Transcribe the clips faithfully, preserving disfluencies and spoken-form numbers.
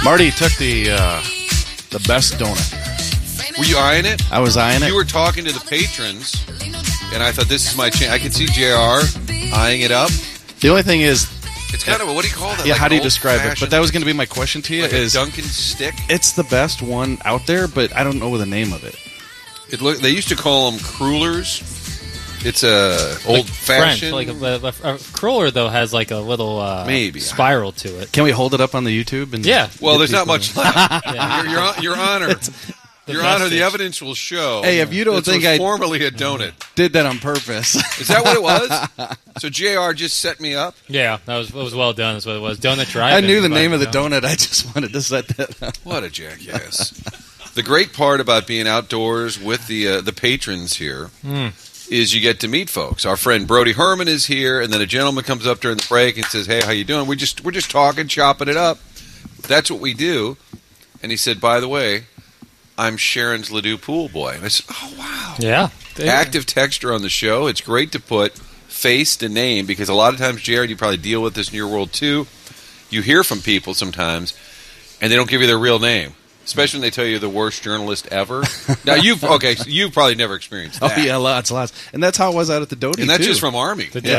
Marty took the uh, the best donut. Were you eyeing it? I was eyeing it. You were talking to the patrons, and I thought, this is my chance. I could see J R eyeing it up. The only thing is, it's kind of a, what do you call that? Yeah, like how do you describe it? But that was going to be my question to you. Like is a Dunkin' stick? It's the best one out there, but I don't know the name of it. It look. They used to call them crullers. It's a old like fashioned. French, like a, a, a cruller though has like a little uh, maybe spiral to it. Can we hold it up on the YouTube? And yeah. Well, there's not much left. yeah. Your, your, your Honor. Your Honor, the evidence will show. Hey, if you don't think was I formerly a donut, did that on purpose, is that what it was? So J R just set me up. Yeah, that was it was well done. That's what it was. Donut Drive. I knew the name of the donut. I just wanted to set that up. What a jackass! The great part about being outdoors with the uh, the patrons here mm. is you get to meet folks. Our friend Brody Herman is here, and then a gentleman comes up during the break and says, "Hey, how you doing? We just we're just talking, chopping it up. That's what we do." And he said, "By the way, I'm Sharon's Ladue pool boy." And I said, "Oh, wow." Yeah. Active texture on the show. It's great to put face to name because a lot of times, Jared, you probably deal with this in your world too. You hear from people sometimes, and they don't give you their real name. Especially when they tell you you're the worst journalist ever. Now, you've okay, so you've probably never experienced that. Oh, yeah, lots, lots. And that's how it was out at the Doty, And that's too. just from Army. The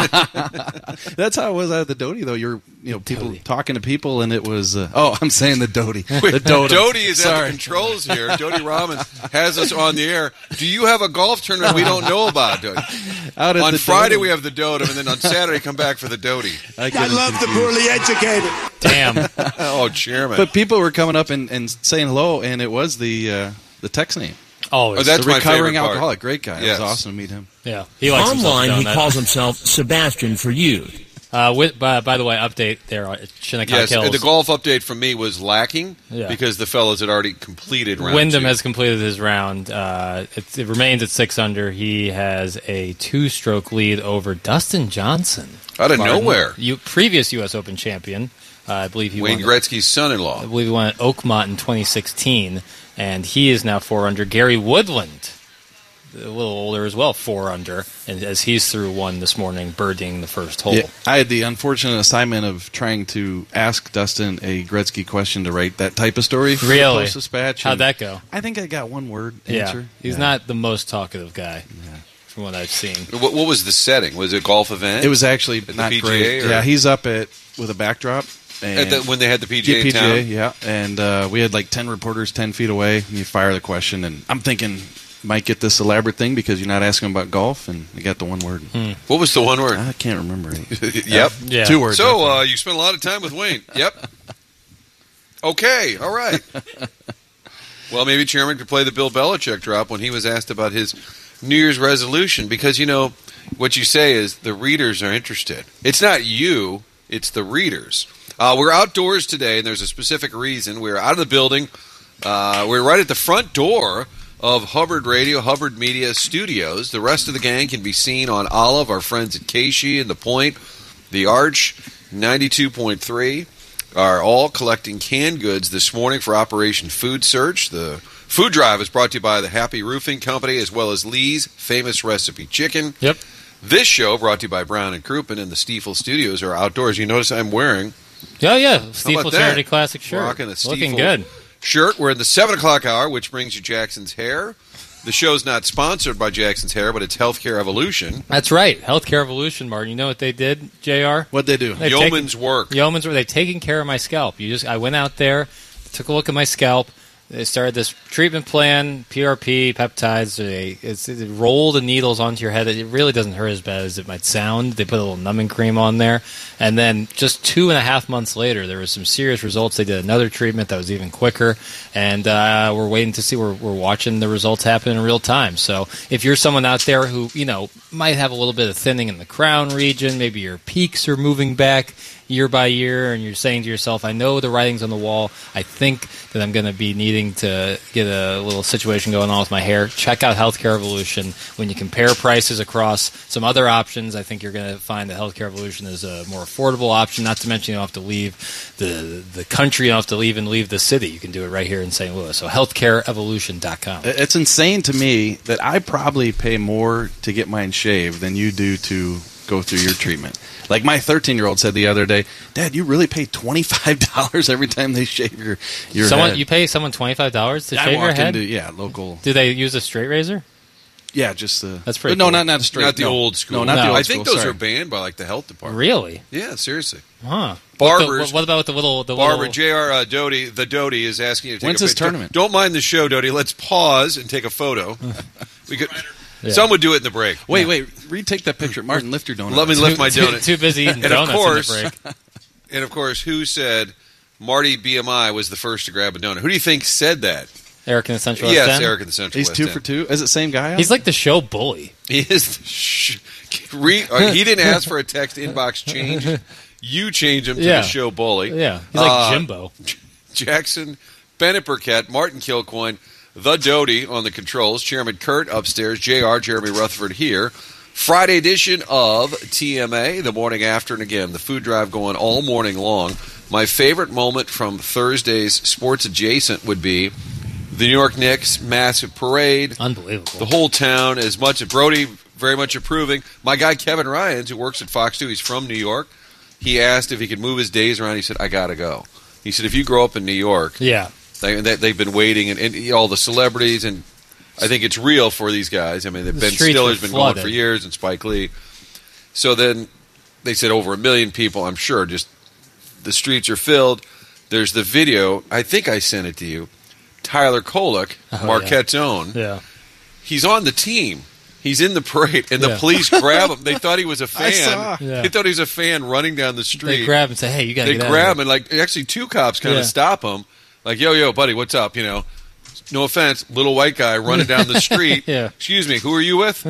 yeah. That's how it was out at the Doty, though. You're, you know, people Doty. talking to people, and it was, uh, oh, I'm saying the Doty. The Doty. Doty is Sorry. at the controls here. Doty Robbins has us on the air. Do you have a golf tournament we don't know about, Doty? Out at on the Friday, Doty. we have the Dotem, and then on Saturday, come back for the Doty. I, I love confused. the poorly educated. Damn. Oh, chairman. But people were coming up and, and saying hello, and it was the uh, the text name. Oh, oh that's the my recovering favorite part. alcoholic. Great guy. Yes. It was awesome to meet him. Yeah. He likes Online, he donut. calls himself Sebastian for youth. Uh, with, by, by the way, update there at Shinnecock yes, Hills. the golf update from me was lacking yeah. because the fellas had already completed round Wyndham two. has completed his round. Uh, it, it remains at six under. He has a two-stroke lead over Dustin Johnson. Out of Martin, nowhere. You, previous U S Open champion. Uh, I believe he Wayne won, Gretzky's son-in-law. I believe he won at Oakmont in twenty sixteen, and he is now four under. Gary Woodland, a little older as well, four under, and as he's through one this morning, birding the first hole. Yeah, I had the unfortunate assignment of trying to ask Dustin a Gretzky question to write that type of story for really? the Post-Dispatch. How'd that go? I think I got one word Yeah, answer. he's yeah. not the most talkative guy. Yeah. From what I've seen. What, what was the setting? Was it a golf event? It was actually at not the P G A, great. or? Yeah, he's up at with a backdrop. And At the, when they had the P G A, yeah, P G A town? yeah. And uh, we had like ten reporters ten feet away, and you fire the question, and I'm thinking, might get this elaborate thing because you're not asking about golf, and you got the one word. Hmm. What was the one word? I can't remember it. Yep. Uh, yeah. Two words. So, uh, you spent a lot of time with Wayne. Yep. Okay, all right. Well, maybe Chairman could play the Bill Belichick drop when he was asked about his New Year's resolution, because, you know, what you say is the readers are interested. It's not you, it's the readers. Uh, we're outdoors today, and there's a specific reason. We're out of the building. Uh, we're right at the front door of Hubbard Radio, Hubbard Media Studios. The rest of the gang can be seen on Olive, our friends at Casey and The Point, The Arch, ninety-two point three, are all collecting canned goods this morning for Operation Food Search. The food drive is brought to you by the Happy Roofing Company, as well as Lee's Famous Recipe Chicken. Yep. This show brought to you by Brown and Crouppen, and the Stiefel Studios are outdoors. You notice I'm wearing Oh, yeah. How Stiefel about that? Charity Classic shirt. Rocking a Looking Stiefel good. shirt. We're in the seven o'clock hour, which brings you Jackson's Hair. The show's not sponsored by Jackson's Hair, but it's Healthcare Evolution. That's right. Healthcare Evolution, Martin. You know what they did, J R? What'd they do? They've Yeoman's taken, work. Yeoman's work. They've taken care of my scalp. You just, I went out there, took a look at my scalp. They started this treatment plan, P R P, peptides. They it's, it roll the needles onto your head. It really doesn't hurt as bad as it might sound. They put a little numbing cream on there. And then just two and a half months later, there was some serious results. They did another treatment that was even quicker. And uh, we're waiting to see. We're, we're watching the results happen in real time. So if you're someone out there who, you know, might have a little bit of thinning in the crown region, maybe your peaks are moving back year by year, and you're saying to yourself, I know the writing's on the wall. I think that I'm going to be needing to get a little situation going on with my hair. Check out Healthcare Evolution. When you compare prices across some other options, I think you're going to find that Healthcare Evolution is a more affordable option, not to mention you don't have to leave the the country, you don't have to leave and leave the city. You can do it right here in Saint Louis. So healthcare evolution dot com. It's insane to me that I probably pay more to get mine shaved than you do to go through your treatment. Like my thirteen-year-old said the other day, Dad, you really pay twenty-five dollars every time they shave your, your someone, head. You pay someone twenty-five dollars to I shave your walked head? into, yeah, local. Do they use a straight razor? Yeah, just the. That's pretty No, cool. not not a straight. Not the no. old school. No, not No. the old I think school, those sorry. are banned by like the health department. Really? Yeah, seriously. Huh. Barbers. What, the, what about with the little... The Barbara, little, J R. Uh, Doty, the Doty is asking you to take When's a his picture. tournament? Don't mind the show, Doty. Let's pause and take a photo. we could. Yeah. Some would do it in the break. Wait, wait. Retake that picture. Martin, lift your donut. Let me too, lift my too, donut. Too busy eating And of donuts course- in the break. And of course, who said Marty B M I was the first to grab a donut? Who do you think said that? Eric in the Central yes, West End? Eric in the Central He's West two End. for two. Is it same guy? He's like the show bully. He is. Sh- re- uh, he didn't ask for a text inbox change. You change him to Yeah. the show bully. Yeah. He's like Uh, Jimbo. Jackson, Bennett Burkett, Martin Kilcoyne, the Doty on the controls, Chairman Kurt upstairs, J R, Jeremy Rutherford here. Friday edition of T M A, the morning after, and again, the food drive going all morning long. My favorite moment from Thursday's Sports Adjacent would be the New York Knicks massive parade. Unbelievable. The whole town, as much as Brody very much approving. My guy Kevin Ryans, who works at Fox two, he's from New York. He asked if he could move his days around. He said, I got to go. He said, if you grow up in New York, yeah. they, they, they've been waiting, and, and all the celebrities, and I think it's real for these guys. I mean, The Ben streets Stiller's were been going flooded. for years, and Spike Lee. So then they said over a million people, I'm sure, just the streets are filled. There's the video. I think I sent it to you. Tyler Kolek, Oh, Marquette's own. Yeah. He's on the team. He's in the parade, and the Yeah. police grab him. They thought he was a I fan. saw. Yeah. They thought he was a fan running down the street. They grab him and say, hey, you got to They get grab out him, and like actually two cops kind of Yeah. stop him. Like, yo, yo, buddy, what's up? You know, no offense, little white guy running down the street. Yeah. Excuse me, who are you with?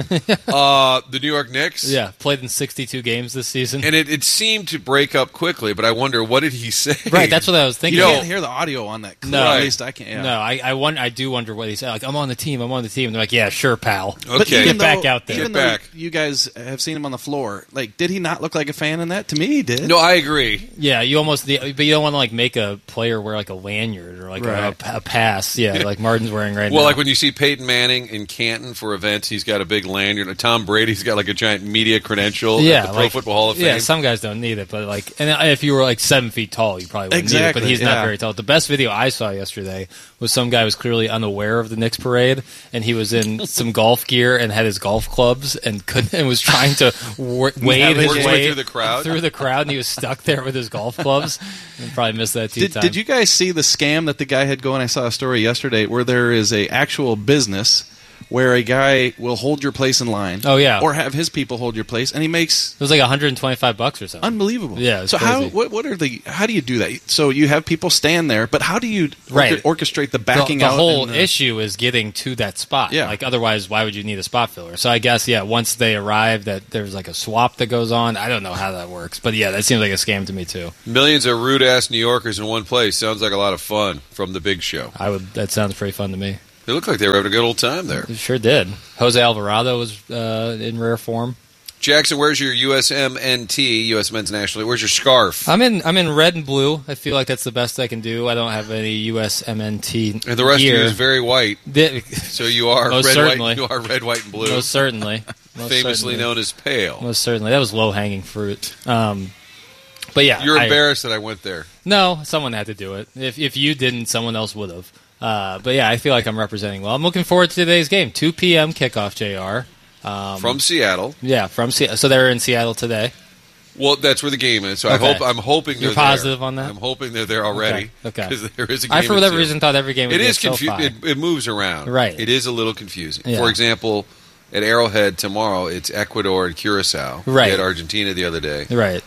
uh, the New York Knicks. Yeah. Played in sixty-two games this season. And it, it seemed to break up quickly, but I wonder, what did he say? Right. That's what I was thinking. You You know- can't hear the audio on that clip. No. At least I can't. Yeah. No, I I, won- I do wonder what he said. Like, I'm on the team. I'm on the team. And they're like, yeah, sure, pal. But Okay. even Get back though- out there. Even Get though back. you guys have seen him on the floor, like, did he not look like a fan in that? To me, he did. No, I agree. Yeah, you almost, but you don't want to like make a player wear like a lanyard or like Right. a, a pass. Yeah, like Martin's wearing right Well, now. like when you see Peyton Manning in Canton for events, he's got a big lanyard. Tom Brady's got like a giant media credential yeah, at the Pro like- Football Hall of Fame. Yeah, some guys don't need it, but like, and if you were like seven feet tall, you probably wouldn't need it. Exactly, But he's yeah. not very tall. The best video I saw yesterday was some guy was clearly unaware of the Knicks parade, and he was in some golf gear and had his golf clubs and couldn't and was trying to wa- wade his his way way through the crowd. through the crowd, and he was stuck there with his golf clubs. And probably missed that tee Did, time. did you guys see the scam that the guy had going? I saw a story yesterday where there is a actual business where a guy will hold your place in line. Oh, yeah. Or have his people hold your place, and he makes It was like one hundred twenty-five bucks or something. unbelievable. Yeah, it's so how crazy. what what are the how do you do that? So you have people stand there, but how do you Right. orche- orchestrate the The, backing the out? whole and the- issue is getting to that spot. Yeah. Like otherwise, why would you need a spot filler? So I guess yeah, once they arrive, that there's like a swap that goes on. I don't know how that works, but yeah, that seems like a scam to me too. Millions of rude ass New Yorkers in one place. Sounds like a lot of fun from the Big Show. I would. That sounds pretty fun to me. They look like they were having a good old time there. It sure did. Jose Alvarado was uh, in rare form. Jackson, where's your U S M N T, U S Men's National League? Where's your scarf? I'm in. I'm in red and blue. I feel like that's the best I can do. I don't have any U S M N T And the rest gear. of you is very white, The- so you are Most red, certainly. white. You are red, white, and blue, most certainly. Most famously certainly. known as pale. Most certainly. That was low hanging fruit. Um, but yeah, You're I- embarrassed that I went there. No, someone had to do it. If if you didn't, someone else would have. Uh, but yeah, I feel like I'm representing well. I'm looking forward to today's game. two p.m. kickoff, J R. Um, From Seattle. yeah, from Seattle. So they're in Seattle today. Well, that's where the game is. So I Okay. hope I'm hoping they're You're positive there. on that? I'm hoping they're there already. Okay, okay. Because there is a game. I, for in whatever Seattle. reason, thought every game would It be is at confu- SoFi. it, it moves around. Right. It is a little confusing. Yeah. For example, at Arrowhead tomorrow, it's Ecuador and Curacao. Right. We had Argentina the other day. Right.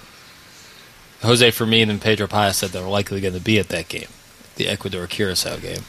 Jose Fermin and Pedro Paez said they're likely going to be at that game, the Ecuador-Curacao game.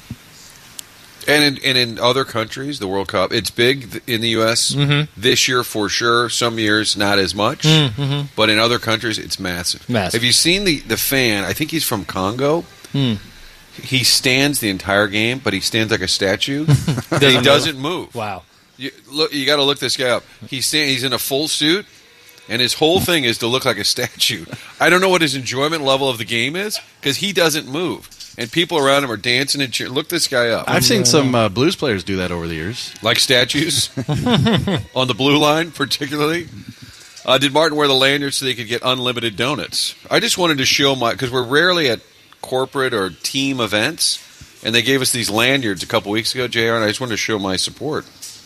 And in, and in other countries, the World Cup, it's big th- in the U S Mhm. this year for sure. Some years not as much, Mm-hmm. but in other countries, it's massive. Massive. Have you seen the, the fan? I think he's from Congo. Hmm. He stands the entire game, but he stands like a statue. And he Doesn't move. doesn't move. Wow. You, look, you got to look this guy up. He's stand, he's in a full suit, and his whole thing is to look like a statue. I don't know what his enjoyment level of the game is because he doesn't move, and people around him are dancing and cheering. Look this guy up, I've seen some uh, blues players do that over the years. like statues on the blue line, particularly. Uh, did Martin wear the lanyard so they could get unlimited donuts? I just wanted to show my, because we're rarely at corporate or team events, and they gave us these lanyards a couple weeks ago, J R, and I just wanted to show my support.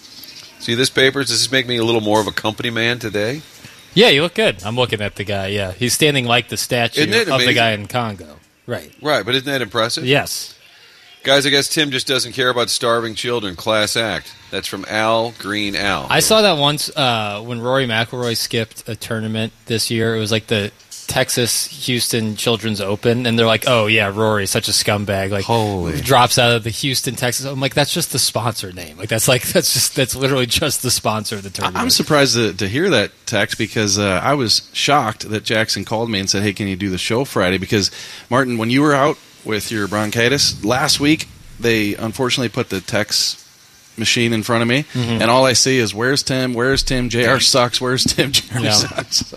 See this paper? Does this make me a little more of a company man today? Yeah, you look good. I'm looking at the guy, yeah. He's standing like the statue Isn't it of the amazing? guy in Congo. Right. Right, but isn't that impressive? Yes. Guys, I guess Tim just doesn't care about starving children. Class act. That's from Al Green Al. I saw that once uh, when Rory McIlroy skipped a tournament this year. It was like the Texas-Houston Children's Open, and they're like, oh, yeah, Rory's such a scumbag. Like, Holy. drops out of the Houston, Texas. I'm like, that's just the sponsor name. Like, that's like that's just that's literally just the sponsor of the tournament. I'm surprised to, to hear that text because uh, I was shocked that Jackson called me and said, hey, can you do the show Friday? Because, Martin, when you were out with your bronchitis last week, they unfortunately put the text machine in front of me, Mhm. and all I see is, where's Tim? Where's Tim? J R sucks. Where's Tim? J R Yeah. sucks.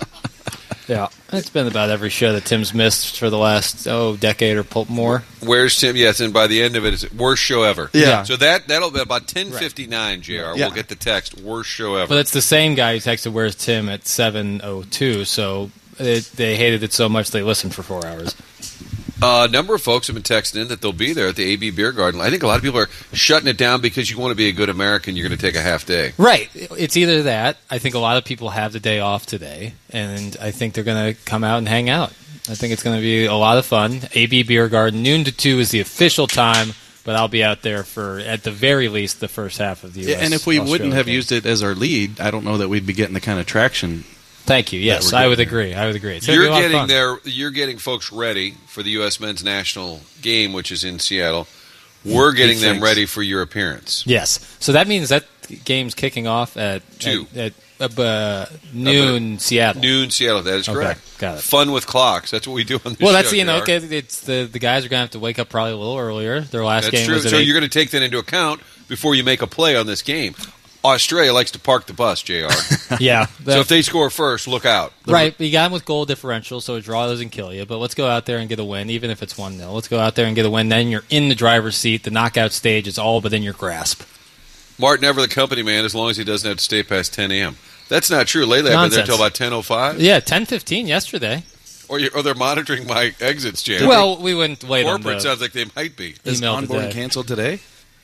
Yeah, it's been about every show that Tim's missed for the last, oh, decade or po- more. Where's Tim? Yes, and by the end of it, it's worst show ever. Yeah. So that, that'll be about ten fifty-nine, J R. Yeah. We'll get the text, worst show ever. But it's the same guy who texted, where's Tim, at seven oh two, so it, they hated it so much they listened for four hours. Uh, a number of folks have been texting in that they'll be there at the A B Beer Garden. I think a lot of people are shutting it down because you want to be a good American. You're going to take a half day. Right. It's either that. I think a lot of people have the day off today, and I think they're going to come out and hang out. I think it's going to be a lot of fun. A B Beer Garden, noon to two is the official time, but I'll be out there for, at the very least, the first half of the U S And if we wouldn't Australia have game. used it as our lead, I don't know that we'd be getting the kind of traction. Thank you. Yes, we're I would getting agree. I would agree. It's gonna You're be a lot of getting fun. there. You're getting folks ready for the U S Men's National Game, which is in Seattle. We're getting them thanks. ready for your appearance. Yes. So that means that game's kicking off at Two. at, at uh, noon Seattle. Noon Seattle. That is Okay, correct. got it. Fun with clocks. That's what we do on the Well, show. that's you know, J R. okay, it's the the guys are going to have to wake up probably a little earlier. Their last That's game true. was at So eight. you're going to take that into account before you make a play on this game. Australia likes to park the bus, J R. So yeah. the- if they score first, look out. right, but you got them with goal differential, so a draw doesn't kill you. But let's go out there and get a win, even if it's one nil. Let's go out there and get a win. Then you're in the driver's seat. The knockout stage is all within your grasp. Martin Ever, the company man, as long as he doesn't have to stay past ten a.m. That's not true. Lately, I've been there Nonsense. until about ten oh five. Yeah, ten fifteen yesterday. Or, you or they're monitoring my exits, J R. Well, we wouldn't wait on Corporate the sounds like they might be. Is email onboarding today. canceled today?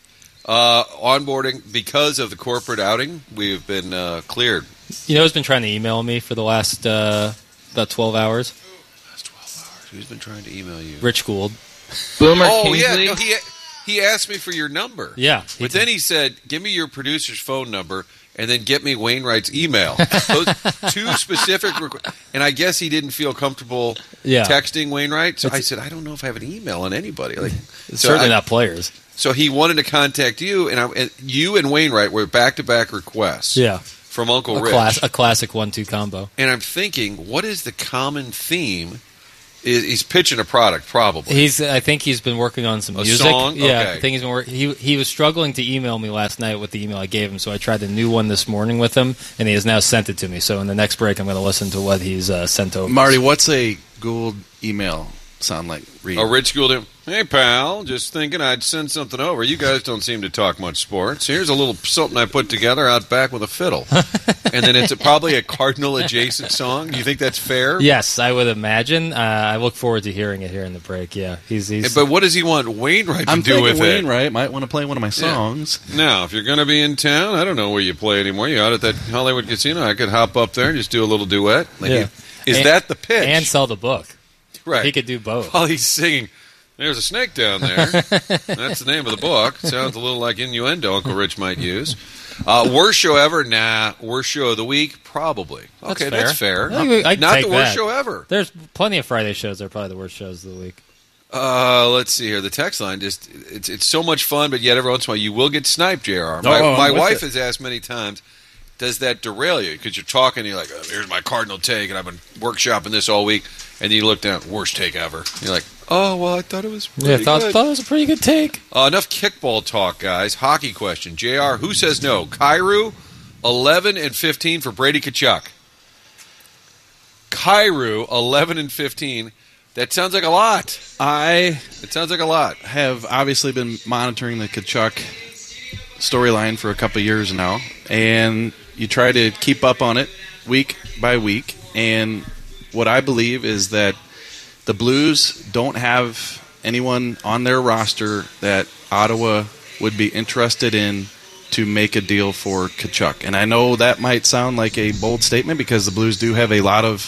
Uh, onboarding, because of the corporate outing, we've been uh, cleared. You know who's been trying to email me for the last uh, about twelve hours? That's twelve hours. Who's been trying to email you? Rich Gould. Boomer Oh, Kingsley. yeah. No, he, he asked me for your number. Yeah. he But did. then he said, give me your producer's phone number and then get me Wainwright's email. Those two specific requ- And I guess he didn't feel comfortable Yeah. texting Wainwright. So It's- I said, I don't know if I have an email on anybody. Like, It's so certainly I- not players. So he wanted to contact you, and, I, and you and Wainwright were back-to-back requests Yeah. from Uncle A, Rich. class, a classic one two combo. And I'm thinking, what is the common theme? Is He's pitching a product, probably. He's. I think he's been working on some A music. song? Yeah, Okay. I think he's been. Work- he he was struggling to email me last night with the email I gave him, so I tried the new one this morning with him, and he has now sent it to me. So in the next break, I'm going to listen to what he's uh, sent over. Marty, what's a Gould email sound like? Read. Oh, Rich Gould, hey, pal, just thinking I'd send something over. You guys don't seem to talk much sports. Here's a little something I put together out back with a fiddle. And then it's a, probably a Cardinal-adjacent song. Do you think that's fair? Yes, I would imagine. Uh, I look forward to hearing it here in the break. Yeah, he's. he's But what does he want Wainwright to I'm do thinking with it? Wainwright might want to play one of my songs. Now, if you're going to be in town, I don't know where you play anymore. You out at that Hollywood casino? I could hop up there and just do a little duet. Like, Yeah. Is And- that the pitch? and sell the book. right. He could do both. While he's singing, there's a snake down there. That's the name of the book. Sounds a little like innuendo Uncle Rich might use. Uh, worst show ever? Nah. Worst show of the week? Probably. That's Okay, fair. that's fair. I- I'd Not take the worst that. show ever. There's plenty of Friday shows that are probably the worst shows of the week. Uh, let's see here. The text line just it's it's so much fun, but yet every once in a while you will get sniped, J R. My, Oh, I'm my with wife it. has asked many times, does that derail you? Because you're talking, and you're like, oh, here's my Cardinal take, and I've been workshopping this all week, and then you look down, worst take ever. You're like, oh, well, I thought it was pretty Yeah, thought, good. thought it was a pretty good take. Uh, enough kickball talk, guys. Hockey question. J R, who says no? Kairu, eleven and fifteen for Brady Tkachuk. Kairu, eleven and fifteen. That sounds like a lot. I It sounds like a lot. have obviously been monitoring the Tkachuk storyline for a couple of years now, and you try to keep up on it week by week, and what I believe is that the Blues don't have anyone on their roster that Ottawa would be interested in to make a deal for Tkachuk. And I know that might sound like a bold statement because the Blues do have a lot of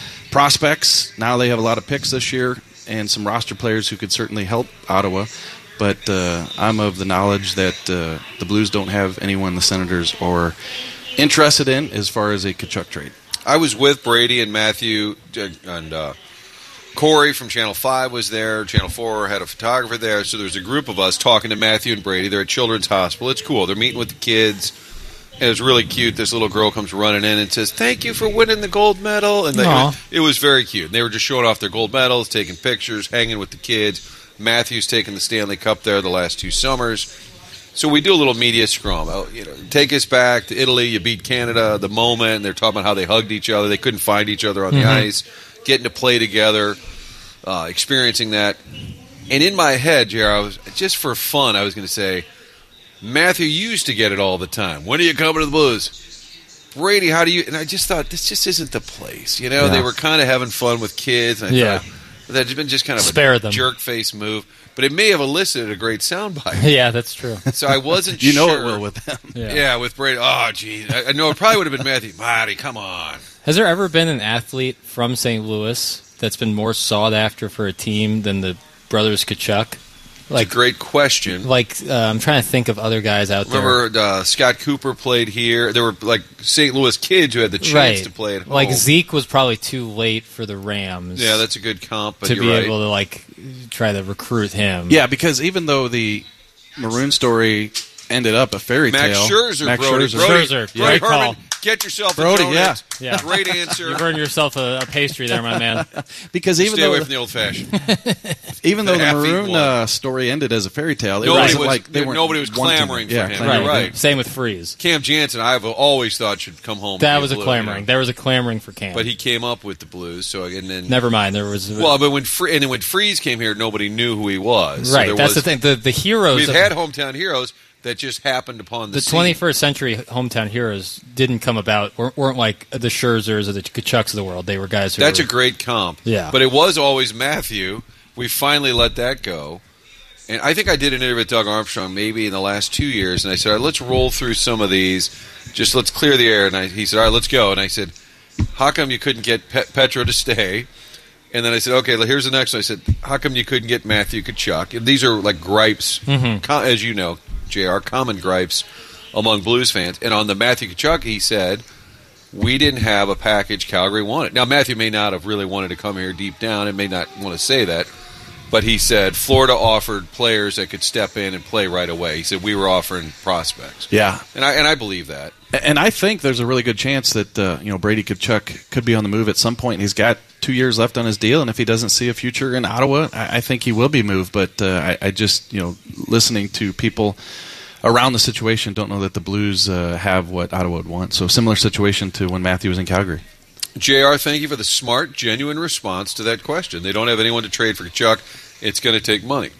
prospects. Now they have a lot of picks this year and some roster players who could certainly help Ottawa. But uh, I'm of the knowledge that uh, the Blues don't have anyone the Senators are interested in as far as a Tkachuk trade. I was with Brady and Matthew and uh, Corey from Channel five was there. Channel four had a photographer there. So there was a group of us talking to Matthew and Brady. They're at Children's Hospital. It's cool. They're meeting with the kids. And it was really cute. This little girl comes running in and says, "Thank you for winning the gold medal." And they, it, was, it was very cute. And they were just showing off their gold medals, taking pictures, hanging with the kids. Matthew's taken the Stanley Cup there the last two summers. So we do a little media scrum. You know, take us back to Italy. You beat Canada, the moment. And they're talking about how they hugged each other. They couldn't find each other on the mm-hmm. ice. Getting to play together, uh, experiencing that. And in my head, Jared, I was, just for fun, I was going to say, Matthew used to get it all the time. When are you coming to the Blues? Brady, how do you... And I just thought, this just isn't the place. You know, yeah. They were kind of having fun with kids. And I yeah. thought, that's been just kind of Spare a them. jerk-face move. But it may have elicited a great soundbite. Yeah, that's true. So I wasn't you sure. You know it will with them. Yeah, yeah with Brady. Oh, geez. I, I know it probably would have been Matthew. Marty, come on. Has there ever been an athlete from Saint Louis that's been more sought after for a team than the brothers Tkachuk? Like, it's a great question. Like, uh, I'm trying to think of other guys out Remember, there. Remember, uh, Scott Cooper played here. There were, like, Saint Louis kids who had the chance right. to play at home. Like, Zeke was probably too late for the Rams. Yeah, that's a good comp, but to you're be right. able to, like, try to recruit him. Yeah, because even though the Maroon story ended up a fairy Max tale... Scherzer, Max Brody. Scherzer. Brody, Scherzer. Brody Great Herman, call. Get yourself a Brody, donut. yeah. Yeah. Great answer. You earned yourself a, a pastry there, my man. Because even Stay though away from the old-fashioned. even though the half-eaten Maroon one. uh, story ended as a fairy tale, it Nobody wasn't was- like they weren't nobody was wanting- clamoring for yeah, him. clamoring. You're right. Same with Freeze. Cam Jansen, I've always thought should come home. That and be was a Blue, clamoring. you know. There was a clamoring for Cam. But he came up with the Blues, so and then Never mind. There was well, but when Free, and then when Freeze came here, nobody knew who he was. So right. there That's was, the thing. The the heroes. We've of, had hometown heroes that just happened upon the, the scene. twenty-first century hometown heroes didn't come about. weren't, weren't like the Scherzers or the Tkachuks of the world. They were guys who. That's were, a great comp. Yeah. But it was always Matthew. We finally let that go. And I think I did an interview with Doug Armstrong maybe in the last two years, and I said, all right, let's roll through some of these. Just let's clear the air. And I, he said, all right, let's go. And I said, how come you couldn't get Pe- Petro to stay? And then I said, okay, here's the next one. I said, how come you couldn't get Matthew Tkachuk? And these are like gripes, Mm-hmm. co- as you know, J R, common gripes among Blues fans. And on the Matthew Tkachuk, he said, we didn't have a package Calgary wanted. Now, Matthew may not have really wanted to come here deep down and may not want to say that, but he said Florida offered players that could step in and play right away. He said we were offering prospects. Yeah. And I and I believe that. And I think there's a really good chance that uh, you know Brady Tkachuk could be on the move at some point. He's got two years left on his deal, and if he doesn't see a future in Ottawa, I, I think he will be moved. But uh, I, I just, you know, listening to people around the situation, don't know that the Blues uh, have what Ottawa would want. So similar situation to when Matthew was in Calgary. J R, thank you for the smart, genuine response to that question. They don't have anyone to trade for Tkachuk. It's going to take money.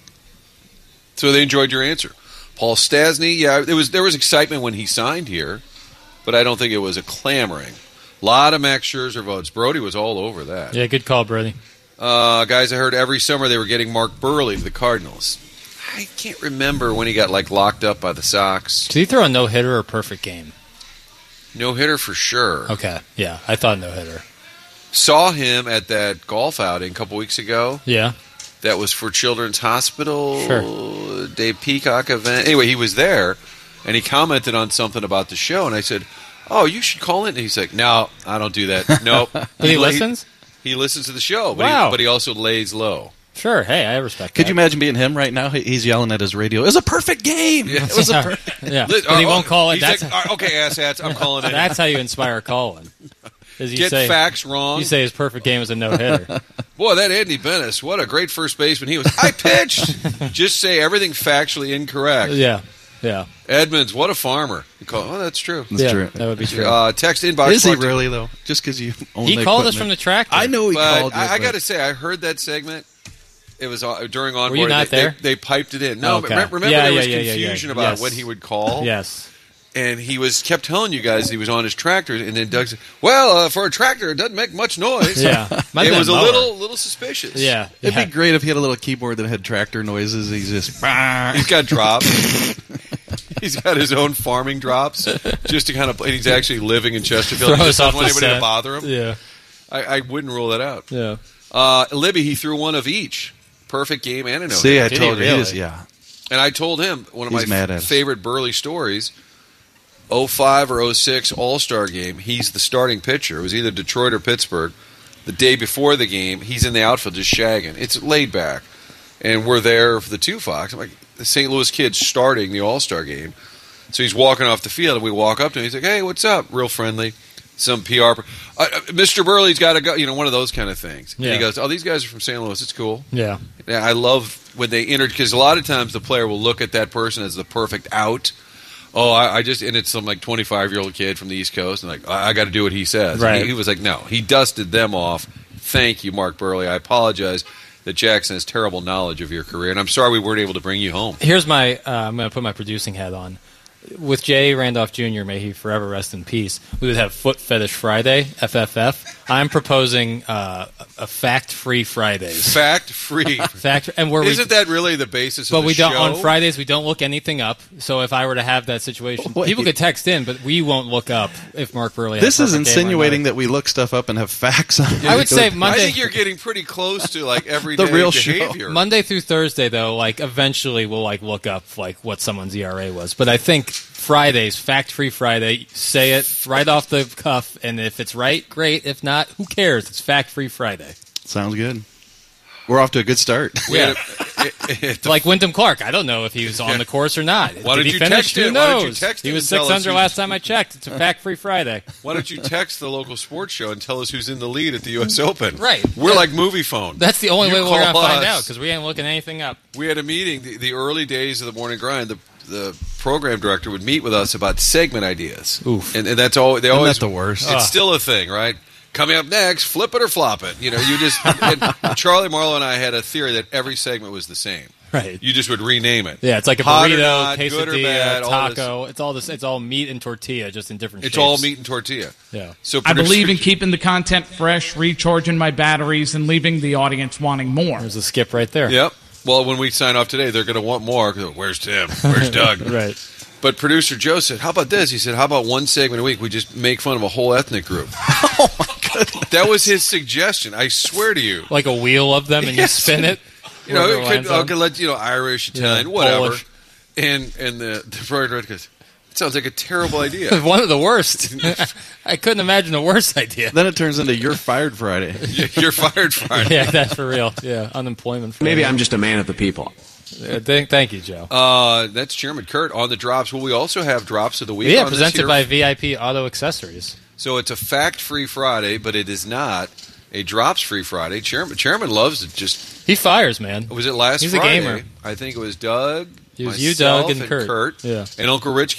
So they enjoyed your answer. Paul Stasny, yeah, it was there was excitement when he signed here, but I don't think it was a clamoring. A lot of Max Scherzer votes. Brody was all over that. Yeah, good call, Brody. Uh, guys, I heard every summer they were getting Mark Burley to the Cardinals. I can't remember when he got like locked up by the Sox. Did he throw a no hitter or a perfect game? No hitter for sure. Okay, yeah, I thought no hitter. Saw him at that golf outing a couple weeks ago. Yeah, That was for Children's Hospital, Sure. Dave Peacock event. Anyway, he was there, and he commented on something about the show, and I said, oh, you should call in. And he's like, no, I don't do that. Nope. but he la- listens. He listens to the show, but, Wow. he, but he also lays low. Sure. Hey, I respect. Could that. you imagine being him right now? He- He's yelling at his radio. It was a perfect game. Yeah. It was a per- Yeah, Lit- but he oh, won't call it. he's That's like, "All right, okay, asshats, I'm calling it. that's how you inspire Colin. Is you Get say facts wrong. you say his perfect game is a no hitter. Boy, that Andy Bennis, what a great first baseman he was. I pitched. Just say everything factually incorrect. yeah, yeah, Edmonds, what a farmer. You call, oh, that's true. That's yeah. true. That would be true. Uh, text inbox. Is he brought to- really, though? Just because you own he the called us equipment. from the tractor. I know he But called you. I, I but- got to say, I heard that segment. It was uh, during onboarding. Were you not they, there? They, they piped it in. No, Okay. but remember Yeah, there yeah, was yeah, yeah, confusion yeah. about Yes. when he would call. Yes. And he was kept telling you guys he was on his tractor, and then Doug said, "Well, uh, for a tractor, it doesn't make much noise." Yeah, Might it have was a been mower. little little suspicious. Yeah, It'd yeah. be great if he had a little keyboard that had tractor noises. He's just He's got drops. He's got his own farming drops, just to kind of. And he's actually living in Chesterfield. He Throw just us off doesn't want the anybody to scent. bother him. Yeah, I, I wouldn't rule that out. yeah. Uh, Libby, he threw one of each. Perfect game and a no. see. I Did he told you, he really? just, yeah. And I told him one of He's my mad at f- us. favorite Burley stories. oh five or oh six All-Star game. He's the starting pitcher. It was either Detroit or Pittsburgh. The day before the game, he's in the outfield just shagging. It's laid back. And we're there for the two Fox. I'm like, the Saint Louis kid's starting the All-Star game. So he's walking off the field, and we walk up to him. He's like, "Hey, what's up?" Real friendly. Some P R. Per- uh, uh, Mister Burley's got to go. You know, one of those kind of things. And Yeah. he goes, "Oh, these guys are from Saint Louis. It's cool." Yeah. Yeah, I love when they enter, because a lot of times the player will look at that person as the perfect out. Oh, I, I just and it's some like twenty-five year old kid from the East Coast, and like I, I got to do what he says. Right. He, he was like, no, he dusted them off. Thank you, Mark Burley. I apologize that Jackson has terrible knowledge of your career, and I'm sorry we weren't able to bring you home. Here's my. Uh, I'm going to put my producing hat on. With Jay Randolph Junior, may he forever rest in peace, we would have Foot Fetish Friday, F F F. I'm proposing uh, a fact-free Fridays. Fact free. Fact, and where Isn't we, that really the basis but of the we don't show? on Fridays. We don't look anything up. So if I were to have that situation, Wait. people could text in, but we won't look up if Mark Burley. This has is a perfect game or insinuating not. that we look stuff up and have facts on it. I would say I Monday. think you're getting pretty close to like everyday The real show. behavior. Monday through Thursday, though, like eventually we'll like look up like what someone's E R A was. But I think Fridays, fact-free Friday, say it right off the cuff, and if it's right, great. If not, who cares? It's fact-free Friday. Sounds good. We're off to a good start. We Yeah. had a- it- Like Wyndham Clark, I don't know if he was on the course or not. Why Did don't he you finish? text Who him? Why don't you knows? text He him was and six tell us under who's- last time I checked. It's a fact-free Friday. Why don't you text the local sports show and tell us who's in the lead at the U S Open? Right. We're Yeah. like movie phone. That's the only You way we're going to call find us. out because we ain't looking anything up. We had a meeting, the, the early days of the morning grind. The the program director would meet with us about segment ideas. Oof. And, and that's all. They Isn't always that the worst? It's Ugh. still a thing, right? Coming up next, flip it or flop it. You know, you just and Charlie Marlowe and I had a theory that every segment was the same. Right. You just would rename it. Yeah, it's like a Hot or burrito, not, good or quesadilla, bad, all this. taco. It's all this. It's all meat and tortilla, just in different. It's shapes. all meat and tortilla. Yeah. So I believe in producers- keeping the content fresh, recharging my batteries, and leaving the audience wanting more. There's a skip right there. Yep. Well, when we sign off today, they're going to want more. 'Cause, where's Tim? Where's Doug? Right. But producer Joe said, "How about this?" He said, "How about one segment a week? We just make fun of a whole ethnic group." Oh my goodness! That was his suggestion. I swear to you. Like a wheel of them, and Yes. you spin it. You know, wherever it it could, lands I on. could let you know Irish, Italian, Yeah, whatever. Polish. And and the the program director goes, "It sounds like a terrible idea." One of the worst. I couldn't imagine a worse idea. Then it turns into You're Fired Friday. You're fired, Friday. Yeah, that's for real. Yeah, unemployment. Maybe I'm just a man of the people. Uh, thank, thank you, Joe. Uh, that's Chairman Kurt on the drops. Will we also have drops of the week? yeah, on this presented here? by V I P Auto Accessories. So it's a fact-free Friday, but it is not a drops-free Friday. Chairman Chairman loves it. Just He fires, man. was it last He's a Friday? gamer. I think it was Doug. It was you, myself, Doug, and Kurt. Kurt. Yeah. And Uncle Rich